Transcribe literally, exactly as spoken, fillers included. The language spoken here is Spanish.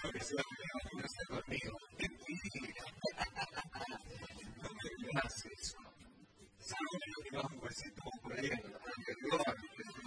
Gracias. Saben que yo tengo un huesito por ahí en el anterior.